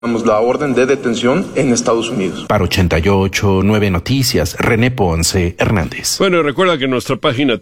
La orden de detención en Estados Unidos. Para 88.9 Noticias, René Ponce Hernández. Bueno, recuerda que en nuestra página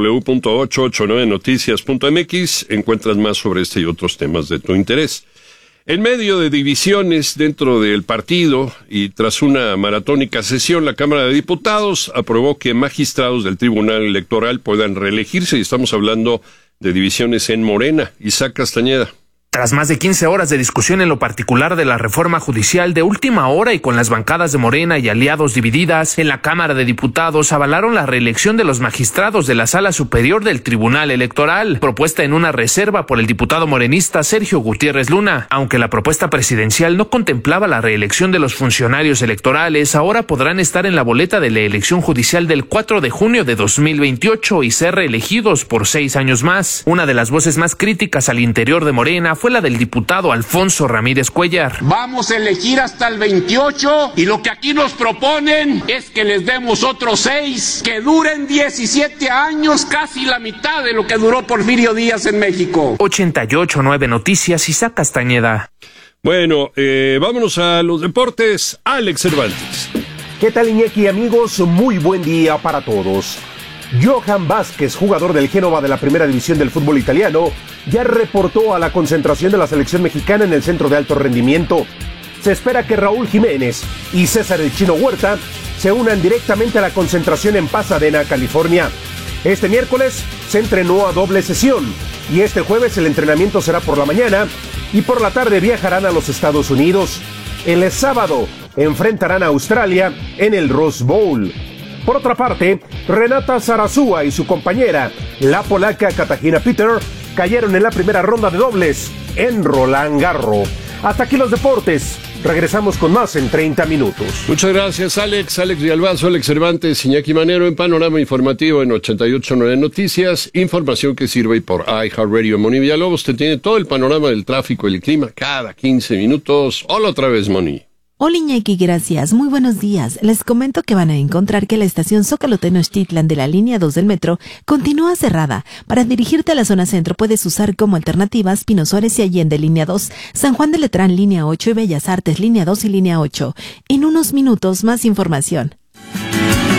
www.889noticias.mx encuentras más sobre este y otros temas de tu interés. En medio de divisiones dentro del partido y tras una maratónica sesión, la Cámara de Diputados aprobó que magistrados del Tribunal Electoral puedan reelegirse, y estamos hablando de divisiones en Morena. Isaac Castañeda. Tras más de 15 horas de discusión en lo particular de la reforma judicial de última hora y con las bancadas de Morena y aliados divididas, en la Cámara de Diputados avalaron la reelección de los magistrados de la Sala Superior del Tribunal Electoral, propuesta en una reserva por el diputado morenista Sergio Gutiérrez Luna. Aunque la propuesta presidencial no contemplaba la reelección de los funcionarios electorales, ahora podrán estar en la boleta de la elección judicial del 4 de junio de 2028 y ser reelegidos por 6 años más. Una de las voces más críticas al interior de Morena fue la del diputado Alfonso Ramírez Cuellar. Vamos a elegir hasta el 28 y lo que aquí nos proponen es que les demos otros 6, que duren 17 años, casi la mitad de lo que duró Porfirio Díaz en México. 88.9 Noticias, Isaac Castañeda. Bueno, vámonos a los deportes. Alex Cervantes. ¿Qué tal, Iñaki, amigos? Muy buen día para todos. Johan Vázquez, jugador del Génova de la primera división del fútbol italiano, ya reportó a la concentración de la selección mexicana en el centro de alto rendimiento. Se espera que Raúl Jiménez y César el Chino Huerta se unan directamente a la concentración en Pasadena, California. Este miércoles se entrenó a doble sesión y este jueves el entrenamiento será por la mañana y por la tarde viajarán a los Estados Unidos. El sábado enfrentarán a Australia en el Rose Bowl. Por otra parte, Renata Zarazúa y su compañera, la polaca Katarzyna Peter, cayeron en la primera ronda de dobles en Roland Garros. Hasta aquí los deportes. Regresamos con más en 30 minutos. Muchas gracias, Alex. Alex Villalbazo, Alex Cervantes, Iñaki Manero en Panorama Informativo en 88.9 Noticias. Información que sirve por iHeartRadio. Moni Villalobos te tiene todo el panorama del tráfico y el clima cada 15 minutos. Hola otra vez, Moni. Hola, Iñaki, gracias. Muy buenos días. Les comento que van a encontrar que la estación Zócalo Tenochtitlan de la línea 2 del metro continúa cerrada. Para dirigirte a la zona centro puedes usar como alternativas Pino Suárez y Allende línea 2, San Juan de Letrán línea 8 y Bellas Artes línea 2 y línea 8. En unos minutos más información.